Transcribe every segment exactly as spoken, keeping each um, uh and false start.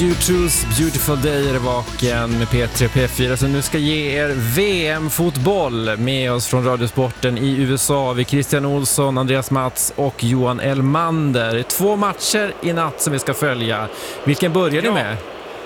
U two's Beautiful Day är vaken med P tre P fyra som nu ska ge er V M-fotboll. Med oss från Radiosporten i U S A vi Christian Olsson, Andreas Mats och Johan Elmander. Två matcher i natt som vi ska följa. Vilken börjar ni med?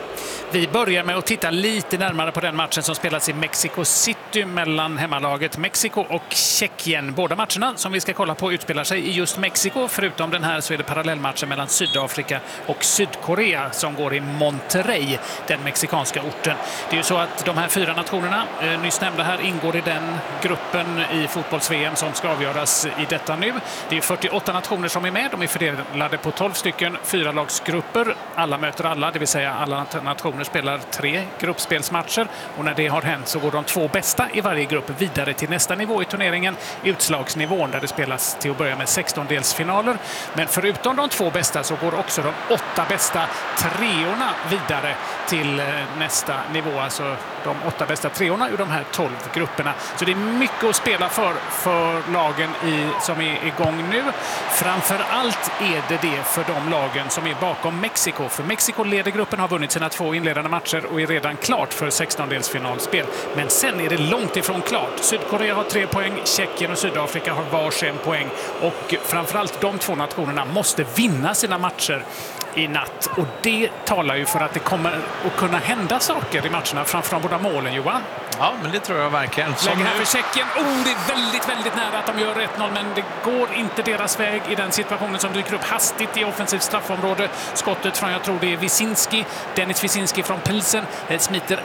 Vi börjar med att titta lite närmare på den matchen som spelas i Mexico City mellan hemmalaget Mexiko och Tjeckien. Båda matcherna som vi ska kolla på utspelar sig i just Mexiko. Förutom den här så är det parallellmatchen mellan Sydafrika och Sydkorea som går i Monterrey, den mexikanska orten. Det är ju så att de här fyra nationerna, eh, nyss nämnda här, ingår i den gruppen i fotbolls-V M som ska avgöras i detta nu. Det är fyrtioåtta nationer som är med. De är fördelade på tolv stycken fyra lagsgrupper. Alla möter alla, det vill säga alla nationer spelar tre gruppspelsmatcher och när det har hänt så går de två bästa i varje grupp vidare till nästa nivå i turneringen, utslagsnivån, där det spelas till att börja med sextondelsfinaler. Men förutom de två bästa så går också de åtta bästa treorna vidare till nästa nivå, alltså de åtta bästa treorna ur de här tolv grupperna. Så det är mycket att spela för för lagen i, som är igång nu. Framför allt är det det för de lagen som är bakom Mexiko. För Mexiko leder gruppen, har vunnit sina två inledande matcher och är redan klart för sextondelsfinalspel. Men sen är det långt ifrån klart. Sydkorea har tre poäng, Tjeckien och Sydafrika har varsin poäng. Och framförallt de två nationerna måste vinna sina matcher i natt. Och det talar ju för att det kommer att kunna hända saker i matcherna framför de båda målen, Johan. Ja, men det tror jag verkligen. Lägger här för Tjeckien. Oh, det är väldigt, väldigt nära att de gör ett noll, men det går inte deras väg i den situationen som dyker upp hastigt i offensivt straffområde. Skottet från, jag tror det är Wisinski, Dennis Wisinski från Pilsen, smiter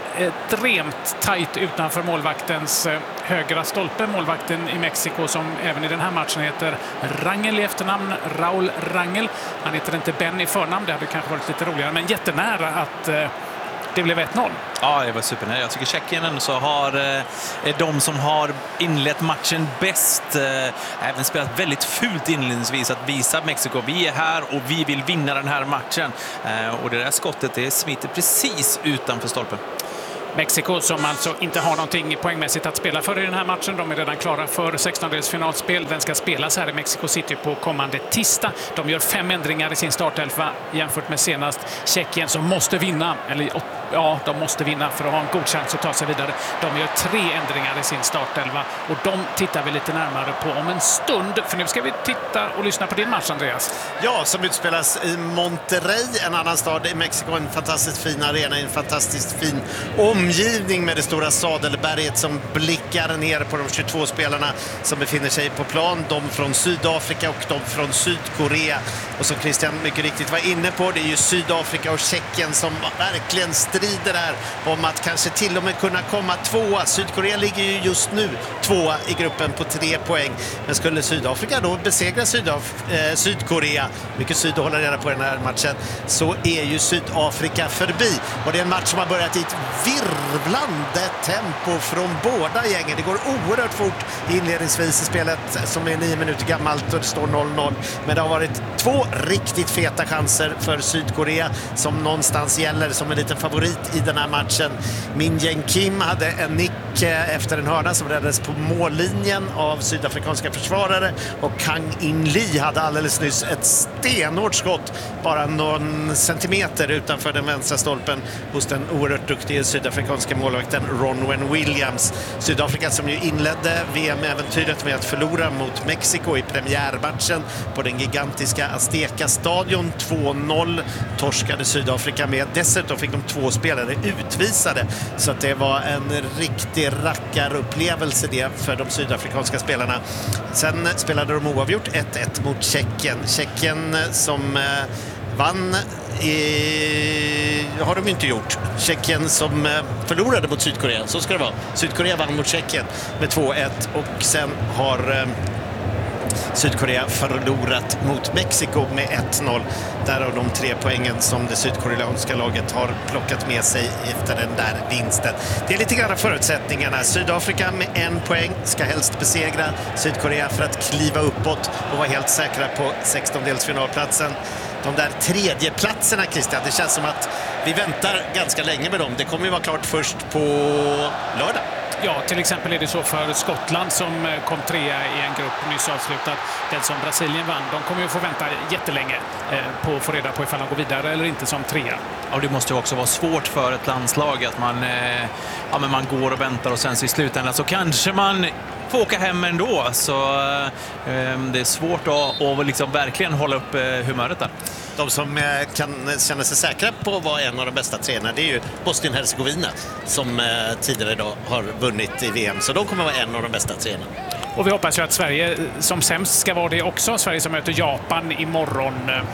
extremt tajt utanför målvaktens högra stolpe. Målvakten i Mexiko som även i den här matchen heter Rangel i efternamn, Raul Rangel. Han heter inte Ben i förnamn, det hade kanske varit lite roligare, men jättenära att det blev ett noll. Ja, det var supernära. Jag tycker Tjeckien ändå så har eh, de som har inlett matchen bäst eh, även spelat väldigt fult inledningsvis att visa Mexiko, vi är här och vi vill vinna den här matchen. Eh, och det där skottet, det smiter precis utanför stolpen. Mexiko som alltså inte har någonting poängmässigt att spela för i den här matchen. De är redan klara för sextondelsfinalspel. Den ska spelas här i Mexico City på kommande tisdag. De gör fem ändringar i sin startelva jämfört med senast. Tjeckien som måste vinna, eller ja, de måste vinna för att ha en god chans att ta sig vidare. De gör tre ändringar i sin startelva och de tittar vi lite närmare på om en stund. För nu ska vi titta och lyssna på din match, Andreas. Ja, som utspelas i Monterrey, en annan stad i Mexiko. En fantastiskt fin arena, en fantastiskt fin omgivning med det stora sadelberget som blickar ner på de tjugotvå spelarna som befinner sig på plan. De från Sydafrika och de från Sydkorea. Och som Christian mycket riktigt var inne på, det är ju Sydafrika och Tjeckien som verkligen strider där om att kanske till och med kunna komma tvåa. Sydkorea ligger ju just nu tvåa i gruppen på tre poäng. Men skulle Sydafrika då besegra Sydaf- eh, Sydkorea, mycket syd att hålla reda på den här matchen, så är ju Sydafrika förbi. Och det är en match som har börjat i ett virvlande tempo från båda gängen. Det går oerhört fort inledningsvis i spelet som är nio minuter gammalt och det står noll noll. Men det har varit två riktigt feta chanser för Sydkorea som någonstans gäller som en liten favorit i den här matchen. Min Jae Kim hade en nick efter en hörna som räddades på mållinjen av sydafrikanska försvarare och Kang In Lee hade alldeles nyss ett stenhårt skott bara någon centimeter utanför den vänstra stolpen hos den oerhört duktiga sydafrikanska målvakten Ronwen Williams. Sydafrika som ju inledde V M-äventyret med att förlora mot Mexiko i premiärmatchen på den gigantiska Azteca-stadion två noll torskade Sydafrika med. Dessutom fick de två spelare utvisade så att det var en riktig rackarupplevelse det för de sydafrikanska spelarna. Sen spelade de oavgjort ett ett mot Tjeckien. Tjeckien som eh, vann i... har de inte gjort. Tjeckien som eh, förlorade mot Sydkorea, så ska det vara. Sydkorea vann mot Tjeckien med två ett och sen har eh, Sydkorea förlorat mot Mexiko med ett noll. Där av de tre poängen som det sydkoreanska laget har plockat med sig efter den där vinsten. Det är lite grann förutsättningarna. Sydafrika med en poäng ska helst besegra Sydkorea för att kliva uppåt och vara helt säkra på sextondelsfinalplatsen. de där tredjeplatserna, Christian. Det känns som att vi väntar ganska länge med dem. Det kommer ju vara klart först på lördag. Ja, till exempel är det så för Skottland som kom trea i en grupp nyss avslutad. Den som Brasilien vann, de kommer ju få vänta jättelänge på att få reda på ifall de går vidare eller inte som trea. Ja, det måste ju också vara svårt för ett landslag att man, ja, men man går och väntar och sen så i slutändan så kanske man får åka hem ändå. Så eh, det är svårt att, att liksom verkligen hålla upp humöret där. De som kan känna sig säkra på att vara en av de bästa tränarna, det är ju Bosnien-Hercegovina som tidigare idag har vunnit i V M. Så de kommer vara en av de bästa tränarna. Och vi hoppas ju att Sverige som sämst ska vara det också. Sverige som möter Japan imorgon.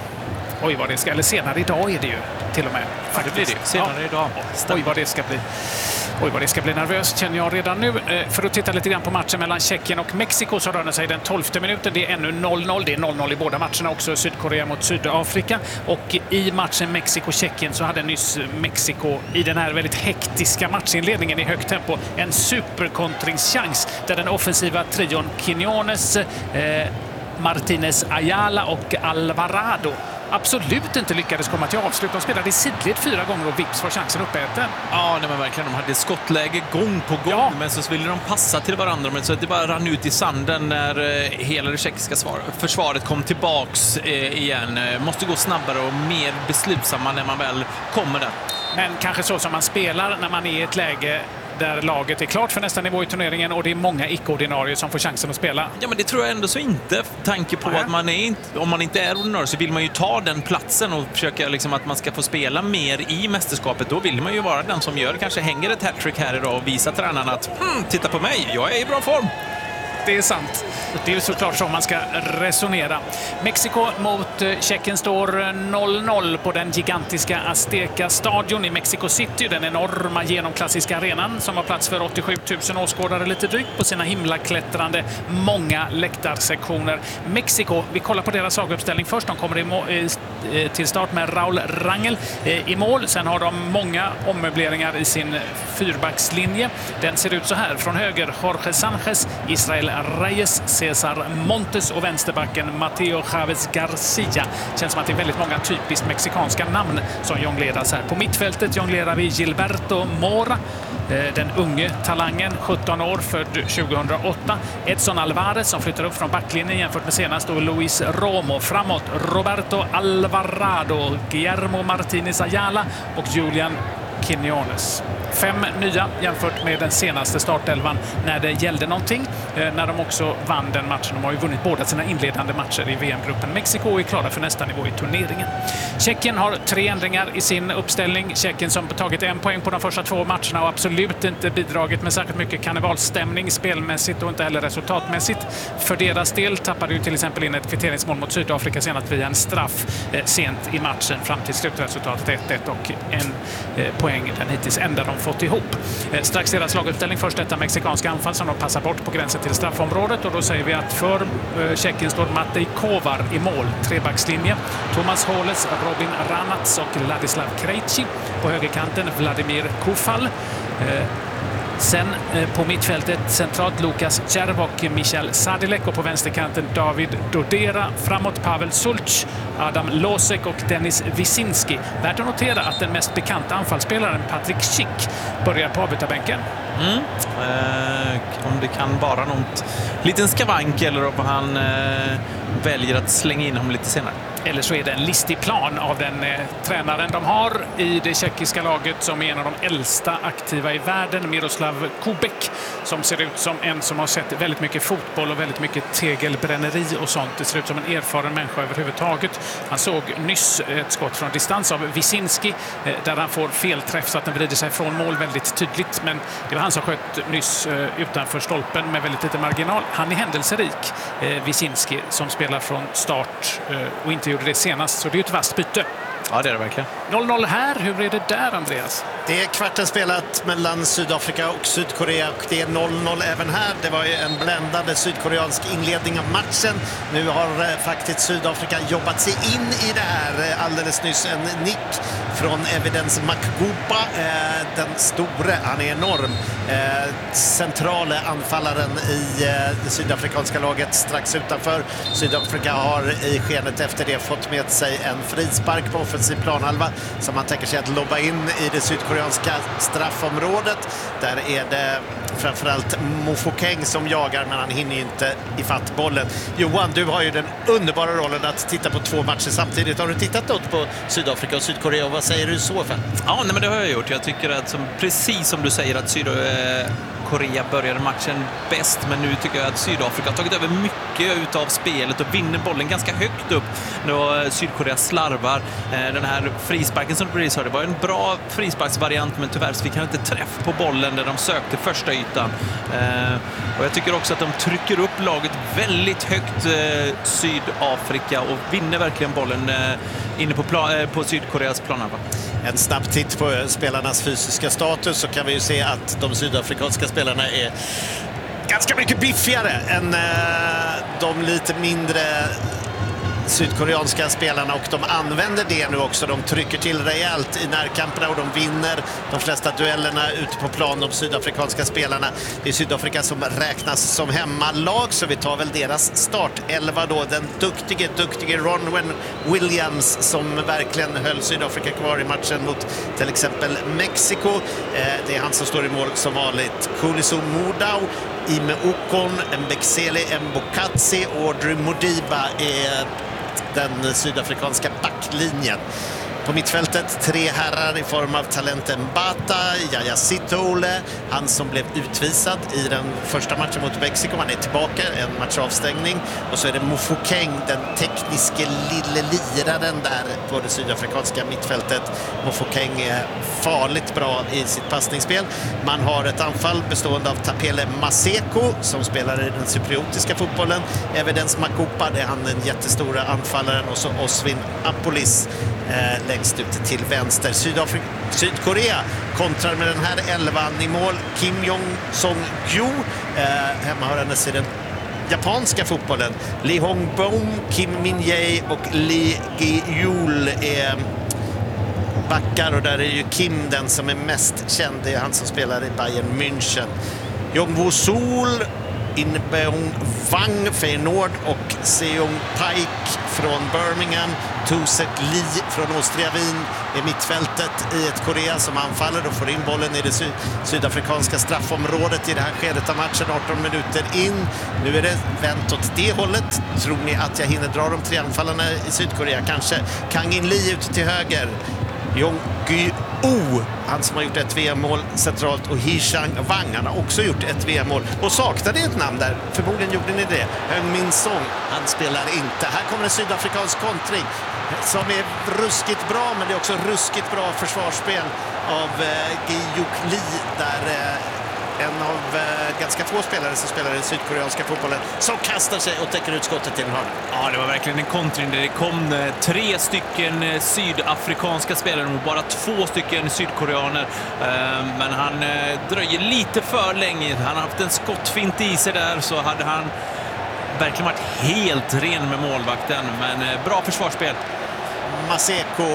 Oj, vad det ska, eller senare idag är det ju till och med. Faktiskt. Det blir det. Senare ja. idag. Oj, vad det ska bli. Oj, vad det ska bli nervöst känner jag redan nu. För att titta lite grann på matchen mellan Tjeckien och Mexiko så rör den sig den tolfte minuten. Det är ännu noll noll. Det är noll noll i båda matcherna också. Sydkorea mot Sydafrika. Och i matchen Mexiko-Tjeckien så hade nyss Mexiko i den här väldigt hektiska matchinledningen i högt tempo en superkontringschans där den offensiva trion Quiñones, eh, Martinez Ayala och Alvarado absolut inte lyckades komma till avslut. De spelade i sidled fyra gånger och vips var chansen uppäten. Ja, nej, men verkligen. De hade skottläge gång på gång, ja. Men så ville de passa till varandra. Men så det bara rann ut i sanden när eh, hela det tjeckiska försvaret kom tillbaks eh, igen. Måste gå snabbare och mer beslutsamma när man väl kommer där. Men kanske så som man spelar när man är i ett läge där laget är klart för nästa nivå i turneringen och det är många icke-ordinarier som får chansen att spela. Ja, men det tror jag ändå så inte. Tanke på Nej. att man är inte, om man inte är ordinarie så vill man ju ta den platsen och försöka liksom att man ska få spela mer i mästerskapet. Då vill man ju vara den som gör, kanske hänger ett hattrick här idag och visa tränarna att hm, titta på mig, jag är i bra form. Det är sant. Det är såklart så man ska resonera. Mexiko mot Tjeckien står noll noll på den gigantiska Azteca-stadion i Mexico City. Den enorma genomklassiska arenan som har plats för åttiosju tusen åskådare lite drygt på sina himlaklättrande många läktarsektioner. Mexiko, vi kollar på deras laguppställning först. De kommer i till start med Raúl Rangel i mål. Sen har de många ommöbleringar i sin fyrbackslinje. Den ser ut så här. Från höger Jorge Sánchez, Israel Reyes, César Montes och vänsterbacken Mateo Chávez García. Känns som att det är väldigt många typiskt mexikanska namn som jongleras här. På mittfältet jonglerar vi Gilberto Mora, den unge talangen, sjutton år, född tjugohundraåtta. Edson Alvarez som flyttar upp från backlinjen jämfört med senast, och Luis Romo. Framåt Roberto Alvarado, Guillermo Martinez Ayala och Julian Quiñones. Fem nya jämfört med den senaste startelvan när det gällde någonting. Eh, när de också vann den matchen. De har ju vunnit båda sina inledande matcher i V M-gruppen. Mexiko är klara för nästa nivå i turneringen. Tjeckien har tre ändringar i sin uppställning. Tjeckien som tagit en poäng på de första två matcherna och absolut inte bidragit med särskilt mycket karnevalstämning spelmässigt och inte heller resultatmässigt. För deras del tappade ju till exempel in ett kvitteringsmål mot Sydafrika senast via en straff eh, sent i matchen fram till slutresultatet ett ett och en eh, poäng den hittills enda de fått ihop. Eh, strax deras laguppställning. Först detta mexikanska anfall som de passar bort på gränsen till straffområdet, och då säger vi att för eh, Tjeckien står Matej Kovar i mål, trebackslinje. Tomas Holes, Robin Ranats och Ladislav Krejci. På högerkanten Vladimir Kufal. Eh, Sen eh, på mittfältet centralt Lukas Červ och Michal Sadilek, och på vänsterkanten David Dodera. Framåt Pavel Sulc, Adam Losek och Denis Wisinski. Värt att notera att den mest bekanta anfallsspelaren Patrik Schick börjar på avbytarbänken. Mm. Eh, om det kan vara någon liten skavank eller om han eh, väljer att slänga in honom lite senare. Eller så är det en listig plan av den eh, tränaren de har i det tjeckiska laget, som är en av de äldsta aktiva i världen, Miroslav Kubek, som ser ut som en som har sett väldigt mycket fotboll och väldigt mycket tegelbränneri och sånt. Det ser ut som en erfaren människa överhuvudtaget. Han såg nyss ett skott från distans av Wisinski eh, där han får felträff så att den vrider sig från mål väldigt tydligt, men det var han som sköt nyss eh, utanför stolpen med väldigt lite marginal. Han är händelserik, eh, Wisinski, som spelar från start eh, och inte gjorde det senast, så det är ett vasst byte. Ja, det är det verkligen. noll noll här. Hur är det där, Andreas? Det är kvarten spelat mellan Sydafrika och Sydkorea och det är noll noll även här. Det var ju en bländande sydkoreansk inledning av matchen. Nu har eh, faktiskt Sydafrika jobbat sig in i det här. Eh, alldeles nyss en nick från Evidence Makupa. Eh, den store, han är enorm. Eh, centrala anfallaren i eh, det sydafrikanska laget strax utanför. Sydafrika har i skenet efter det fått med sig en frispark på offensiv planhalva som man tänker sig att lobba in i det sydkoreanska straffområdet. Där är det framförallt Mofokeng som jagar, men han hinner ju inte ifatt bollen. Johan, du har ju den underbara rollen att titta på två matcher samtidigt. Har du tittat något på Sydafrika och Sydkorea och vad säger du så för? Ja, nej, men det har jag gjort. Jag tycker att som, precis som du säger att Sydkorea började matchen bäst, men nu tycker jag att Sydafrika har tagit över mycket utav spelet och vinner bollen ganska högt upp när Sydkorea slarvar. Den här frisparken som precis hörde var en bra frisparksvariant, men tyvärr så fick han inte träff på bollen där de sökte första ytan. Och jag tycker också att de trycker upp laget väldigt högt, Sydafrika, och vinner verkligen bollen inne på, plan, på Sydkoreas planhalva. En snabb titt på spelarnas fysiska status så kan vi ju se att de sydafrikanska spelarna är ganska mycket biffigare än eh, de lite mindre sydkoreanska spelarna, och de använder det nu också. De trycker till rejält i närkamperna och de vinner de flesta duellerna ute på plan, de sydafrikanska spelarna. Det är Sydafrika som räknas som hemmalag, så vi tar väl deras startelva då. Den duktige, duktige Ronwen Williams som verkligen höll Sydafrika kvar i matchen mot till exempel Mexiko. Eh, det är han som står i mål som vanligt. Kuliso Mudau, Ime Okon, Mbexele Mbokatsi och Audrey Modiba är den sydafrikanska backlinjen. På mittfältet tre herrar i form av talenten Mbata, Yaya Sitole, han som blev utvisad i den första matchen mot Mexiko. Han är tillbaka, en matchavstängning. Och så är det Mofokeng, den tekniska lille liraren där på det sydafrikanska mittfältet. Mofokeng är farligt bra i sitt passningsspel. Man har ett anfall bestående av Tapele Maseko som spelar i den cypriotiska fotbollen. Evidence Makupa, det är han den jättestora anfallaren, och så Oswin Apolis eh, längst ut till vänster. Sydafrika, Sydkorea kontrar med den här elvan i mål. Kim Jong-Song-Gyu, eh, hemmahörandes i den japanska fotbollen. Lee Hong-Bom, Kim Min-jae och Lee Gi-Yul är backar, och där är ju Kim den som är mest känd. Det är han som spelar i Bayern München. Jong-Woo-Sol, Inbeong Wang, Feyenoord, och Seong Paik från Birmingham. Tusek Lee från Austria Wien är mittfältet i ett Korea som anfaller och får in bollen i det sy- sydafrikanska straffområdet i det här skedet av matchen, arton minuter in. Nu är det vänt åt det hållet. Tror ni att jag hinner dra de tre anfallarna i Sydkorea? Kanske. Kang In Lee ute till höger. Jong Gy-Oh, han som har gjort ett V M-mål centralt, och Hee-Chang Wang, han har också gjort ett V M-mål och saknade ett namn där. Förmodligen gjorde ni det. Heung Min Song, han spelar inte. Här kommer en sydafrikansk kontring som är ruskigt bra, men det är också ruskigt bra försvarsspel av eh, Gi-Yuk Lee där eh, en av eh, ganska få spelare som spelar i sydkoreanska fotbollen som kastar sig och täcker ut skottet till en hörna. Ja, det var verkligen en kontring där det kom eh, tre stycken eh, sydafrikanska spelare och bara två stycken sydkoreaner. Eh, men han eh, dröjer lite för länge. Han har haft en skottfint i sig där, så hade han verkligen varit helt ren med målvakten. Men eh, bra försvarsspel. Maseko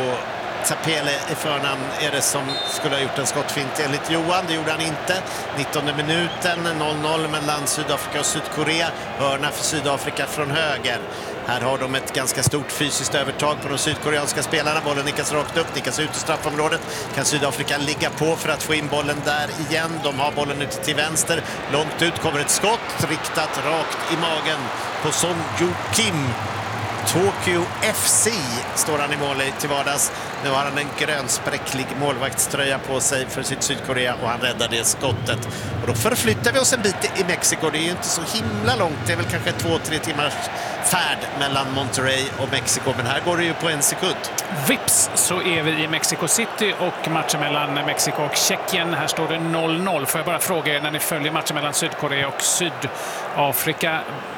Tapele i förnamn är det som skulle ha gjort en skottfint enligt Johan. Det gjorde han inte. nittonde minuten, noll noll mellan Sydafrika och Sydkorea. Hörna för Sydafrika från höger. Här har de ett ganska stort fysiskt övertag på de sydkoreanska spelarna. Bollen nickas rakt upp, nickas ut i straffområdet. Kan Sydafrika ligga på för att få in bollen där igen? De har bollen ute till vänster. Långt ut kommer ett skott, riktat rakt i magen på Song Joo Kim. Tokyo F C står han i mål till vardags. Nu har han en grönspräcklig målvaktströja på sig för sitt Sydkorea, och han räddar det skottet. Och då förflyttar vi oss en bit i Mexiko. Det är ju inte så himla långt. Det är väl kanske två, tre timmars färd mellan Monterrey och Mexiko. Men här går det ju på en sekund. Vips så är vi i Mexico City och matchen mellan Mexiko och Tjeckien. Här står det noll noll. Får jag bara fråga er, när ni följer matchen mellan Sydkorea och Sydafrika,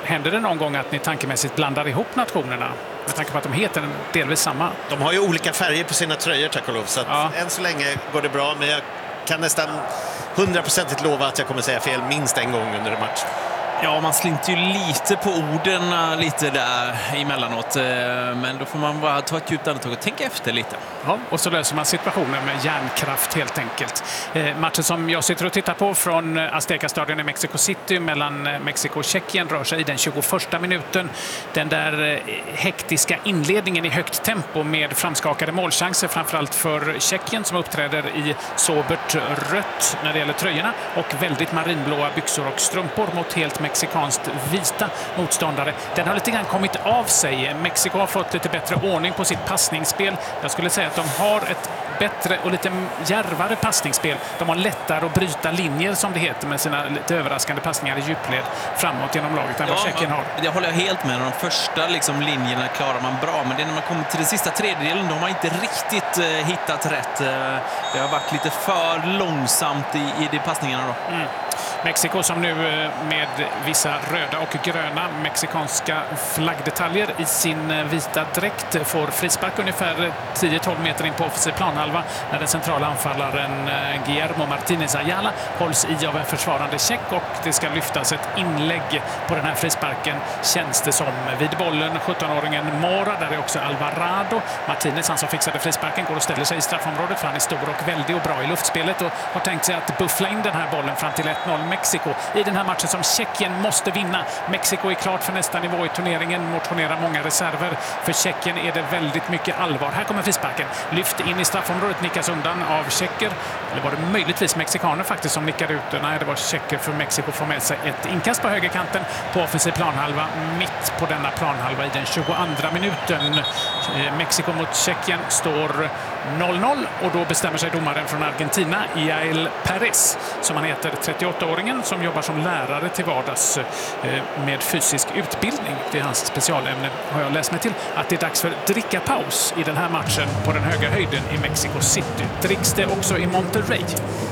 händer det någon gång att ni tankemässigt blandar ihop nationerna? Med tanke på att de heter delvis samma. De har ju olika färger på sina tröjor, tack och lov. Så att Ja. än så länge går det bra, men jag kan nästan hundraprocentigt lova att jag kommer säga fel minst en gång under en match. Ja, man slinter ju lite på orden lite där emellanåt. Men då får man bara ta ett djupt andetag och tänka efter lite. Ja, och så löser man situationen med hjärnkraft helt enkelt. Eh, matchen som jag sitter och tittar på från Azteca-stadion i Mexico City mellan Mexiko och Tjeckien rör sig i den tjugoförsta minuten. Den där eh, hektiska inledningen i högt tempo med framskakade målchanser, framförallt för Tjeckien som uppträder i sobert rött när det gäller tröjorna och väldigt marinblåa byxor och strumpor mot helt mexikanskt vita motståndare. Den har lite grann kommit av sig. Mexiko har fått lite bättre ordning på sitt passningsspel. Jag skulle säga att de har ett bättre och lite djärvare passningsspel. De har lättare att bryta linjer, som det heter, med sina lite överraskande passningar i djupled framåt genom laget än vad Tjeckien har. Det håller jag helt med. De första liksom, linjerna klarar man bra, men det är när man kommer till den sista tredjedelen, de har inte riktigt eh, hittat rätt. Eh, det har varit lite för långsamt i, i de passningarna då. Mm. Mexiko som nu med vissa röda och gröna mexikanska flaggdetaljer i sin vita dräkt får frispark ungefär tio tolv meter in på offensiv planhalva när den centrala anfallaren Guillermo Martínez Ayala hålls i av en försvarande tjeck och det ska lyftas ett inlägg på den här frisparken, känns det som. Vid bollen sjuttonåringen Mora, där är också Alvarado. Martínez, han som fixade frisparken, går och ställer sig i straffområdet för han är stor och väldig och bra i luftspelet och har tänkt sig att buffla in den här bollen fram till ett noll Mexiko i den här matchen som Tjeckien måste vinna. Mexiko är klart för nästa nivå i turneringen, motionerar många reserver. För Tjeckien är det väldigt mycket allvar. Här kommer frisparken. Lyft in i straffområdet, nickas undan av tjecker. Eller var det möjligtvis mexikaner faktiskt som nickade ut? Nej, det var tjecker, för Mexiko får med sig ett inkast på högerkanten på offensiv planhalva. Mitt på denna planhalva i den tjugoandra minuten. Mexiko mot Tjeckien står noll noll och då bestämmer sig domaren från Argentina, Yael Perez, som han heter, trettioåttaåringen som jobbar som lärare till vardags med fysisk utbildning. Det är hans specialämne, har jag läst mig till, att det är dags för drickapaus i den här matchen på den höga höjden i Mexico City. Dricks det också i Monterrey?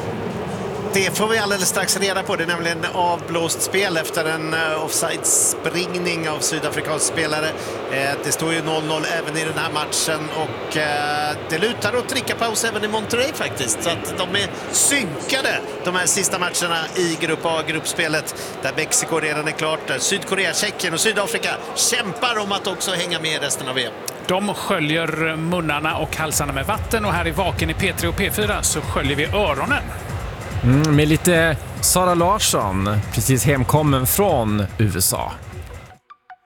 Det får vi alldeles strax reda på. Det är nämligen avblåst spel efter en offside-springning av sydafrikansk spelare. Det står ju noll noll även i den här matchen och det lutar åt drickapaus även i Monterrey faktiskt. Så att de är synkade, de här sista matcherna i Grupp A-gruppspelet där Mexiko redan är klart. Där Sydkorea, Tjeckien och Sydafrika kämpar om att också hänga med i resten av E M. De sköljer munnarna och halsarna med vatten och här i Vaken i P tre och P fyra så sköljer vi öronen. Mm, med lite Sara Larsson, precis hemkommen från U S A.